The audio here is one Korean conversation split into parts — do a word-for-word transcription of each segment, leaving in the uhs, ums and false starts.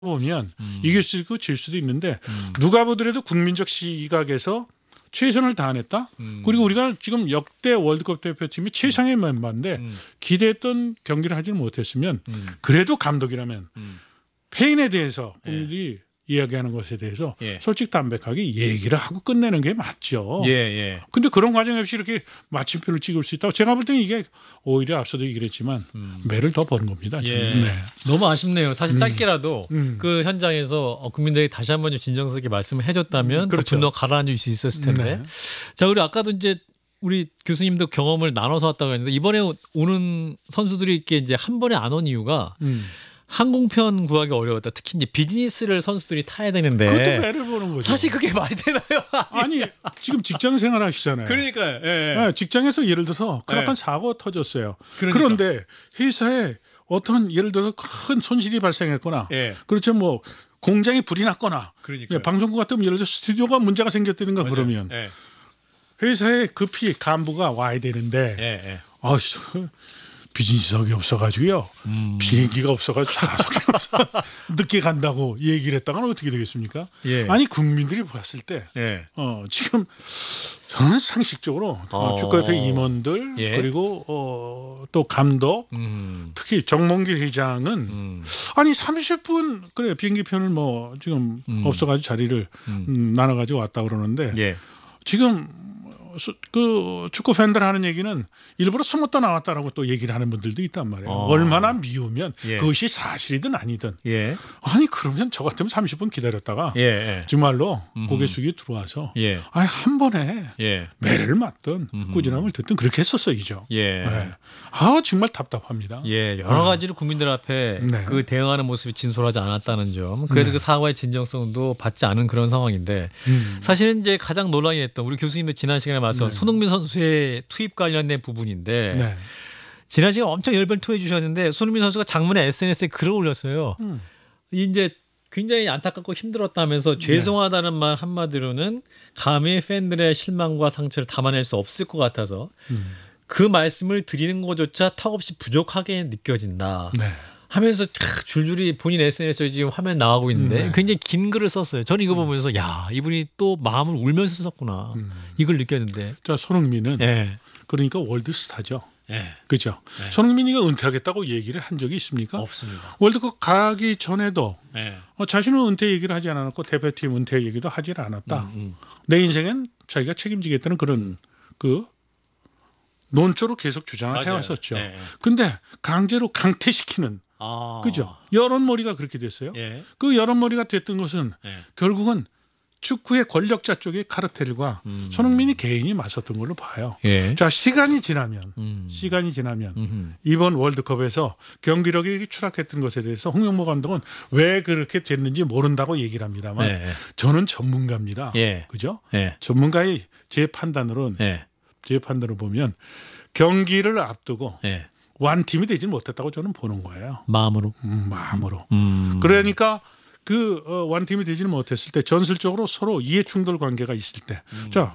보면 음. 이길 수도 있고 질 수도 있는데 음. 누가 보더라도 국민적 시각에서 최선을 다하냈다. 음. 그리고 우리가 지금 역대 월드컵 대표팀이 최상의 멤버인데 음. 기대했던 경기를 하지 못했으면 음. 그래도 감독이라면 음. 페인에 대해서 국민들이 이야기하는 것에 대해서 예. 솔직담백하게 얘기를 하고 끝내는 게 맞죠. 예, 예. 근데 그런 과정 없이 이렇게 마침표를 찍을 수 있다고 제가 볼 때는 이게 오히려 앞서도 얘기를 했지만 음. 매를 더 버는 겁니다. 예. 네. 너무 아쉽네요. 사실 음. 짧게라도 음. 그 현장에서 어, 국민들이 다시 한번 좀 진정스럽게 말씀을 해줬다면 음, 그렇죠. 더 분노가 가라앉을 수 있었을 텐데. 네. 자, 그리고 아까도 이제 우리 교수님도 경험을 나눠서 왔다고 했는데 이번에 오는 선수들이 이렇게 이제 한 번에 안 온 이유가 음. 항공편 구하기 어려웠다. 특히 이제 비즈니스를 선수들이 타야 되는데. 그것도 매를 보는 거죠. 사실 그게 말이 되나요? 아니 지금 직장 생활 하시잖아요. 그러니까요. 예. 네, 직장에서 예를 들어서 크나큰 예. 사고 터졌어요. 그러니까. 그런데 회사에 어떤 예를 들어서 큰 손실이 발생했거나 예. 그렇죠 뭐 공장에 불이 났거나 그러니까요. 예, 방송국 같으면 예를 들어 스튜디오가 문제가 생겼다든가 맞아요. 그러면 예. 회사에 급히 간부가 와야 되는데 예. 예. 아 비즈니스석이 없어가지고요. 음. 비행기가 없어가지고 좌석이 없어 늦게 간다고 얘기를 했다가는 어떻게 되겠습니까? 예. 아니 국민들이 봤을 때 예. 어, 지금 저는 상식적으로 어. 축구협회 임원들 예. 그리고 어, 또 감독 음. 특히 정몽규 회장은 음. 아니 삼십 분 그래 비행기 편을 뭐 지금 음. 없어가지고 자리를 음. 음, 나눠가지고 왔다 그러는데 예. 지금 수, 그 축구 팬들 하는 얘기는 일부러 숨었다 나왔다라고 또 얘기를 하는 분들도 있단 말이에요. 어. 얼마나 미우면 예. 그것이 사실이든 아니든 예. 아니 그러면 저 같으면 삼십 분 기다렸다가 예. 예. 정말로 음흠. 고개 숙이 들어와서 예. 아니 한 번에 예. 매를 맞든 음흠. 꾸준함을 듣든 그렇게 했었어야죠. 예. 네. 아 정말 답답합니다. 예, 여러 가지로 국민들 앞에 네. 그 대응하는 모습이 진솔하지 않았다는 점. 그래서 네. 그 사과의 진정성도 받지 않은 그런 상황인데 음. 사실은 이제 가장 논란이 됐던 우리 교수님도 지난 시간에 말씀 네. 손흥민 선수의 투입 관련된 부분인데 네. 지난 시간에 엄청 열변 토해 주셨는데 손흥민 선수가 장문의 에스엔에스에 글을 올렸어요. 음. 이제 굉장히 안타깝고 힘들었다면서 죄송하다는 말 한마디로는 감히 팬들의 실망과 상처를 담아낼 수 없을 것 같아서 음. 그 말씀을 드리는 것조차 턱없이 부족하게 느껴진다 네. 하면서 탁 줄줄이 본인 에스엔에스에 지금 화면 나가고 있는데 네. 굉장히 긴 글을 썼어요. 저는 이거 보면서 야 이분이 또 마음을 울면서 썼구나 음. 이걸 느꼈는데 자 손흥민은 예. 그러니까 월드 스타죠. 예. 그죠? 네. 손흥민이가 은퇴하겠다고 얘기를 한 적이 있습니까? 없습니다. 월드컵 가기 전에도 예. 어, 자신은 은퇴 얘기를 하지 않았고 대표팀 은퇴 얘기도 하지 않았다. 음, 음. 내 인생엔 자기가 책임지겠다는 그런 그 논조로 계속 주장을 맞아요. 해왔었죠. 예. 근데 강제로 강퇴시키는 아. 그죠? 여론몰이가 그렇게 됐어요. 예. 그 여론몰이가 됐던 것은 예. 결국은 축구의 권력자 쪽의 카르텔과 음. 손흥민이 개인이 맞섰던 걸로 봐요. 예. 자 시간이 지나면 음. 시간이 지나면 음흠. 이번 월드컵에서 경기력이 추락했던 것에 대해서 홍명보 감독은 왜 그렇게 됐는지 모른다고 얘기를 합니다만 예. 저는 전문가입니다. 예. 그죠? 예. 전문가의 제 판단으로는 예. 제 판단으로 보면 경기를 앞두고 예. 완팀이 되지 못했다고 저는 보는 거예요. 마음으로. 음, 마음으로. 음. 그러니까 그 어, 완팀이 되지는 못했을 때 전술적으로 서로 이해 충돌 관계가 있을 때, 음. 자,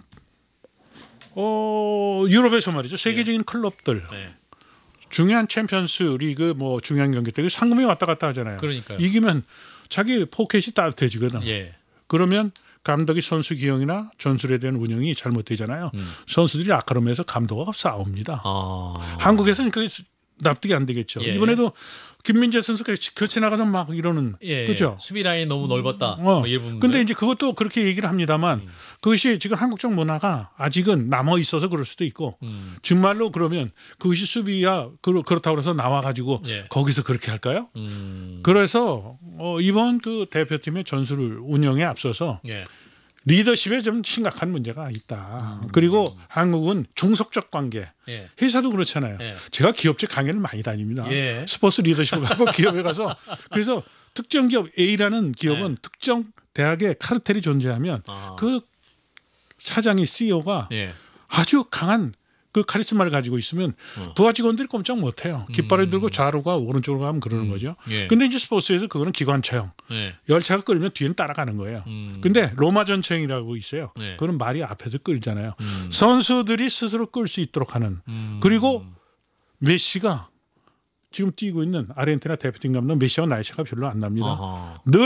어, 유럽에서 말이죠 세계적인 클럽들 예. 중요한 챔피언스 리그 뭐 중요한 경기 때 상금이 왔다 갔다 하잖아요. 그러니까요. 이기면 자기 포켓이 따뜻해지거든. 예. 그러면 감독이 선수 기용이나 전술에 대한 운영이 잘못되잖아요. 음. 선수들이 아까름에서 감독하고 싸웁니다. 아. 한국에서는 그게 납득이 안 되겠죠. 예. 이번에도 김민재 선수가 교체 나가서 막 이러는 예. 그죠. 수비 라인 너무 넓었다. 어. 뭐 이런 부분들. 근데 이제 그것도 그렇게 얘기를 합니다만 음. 그것이 지금 한국적 문화가 아직은 남아 있어서 그럴 수도 있고 음. 정말로 그러면 그것이 수비야 그렇- 그렇다고 해서 나와 가지고 예. 거기서 그렇게 할까요? 음. 그래서 어, 이번 그 대표팀의 전술 운영에 앞서서 예. 리더십에 좀 심각한 문제가 있다. 음. 그리고 한국은 종속적 관계. 예. 회사도 그렇잖아요. 예. 제가 기업체 강연을 많이 다닙니다. 예. 스포츠 리더십을 갖고 기업에 가서 그래서 특정 기업 A라는 기업은 네. 특정 대학에 카르텔이 존재하면 아. 그 사장이 씨이오가 예. 아주 강한 그 카리스마를 가지고 있으면 어. 부하 직원들이 꼼짝 못해요. 깃발을 음. 들고 좌로 가 오른쪽으로 가면 그러는 거죠. 예. 근데 이제 스포츠에서 그거는 기관차형. 예. 열차가 끌면 뒤는 따라가는 거예요. 음. 근데 로마 전차형이라고 있어요. 네. 그거는 말이 앞에서 끌잖아요. 음. 선수들이 스스로 끌 수 있도록 하는. 음. 그리고 메시가 지금 뛰고 있는 아르헨티나 대표팀 감독 메시와 나이 차가 별로 안 납니다. 아하. 늘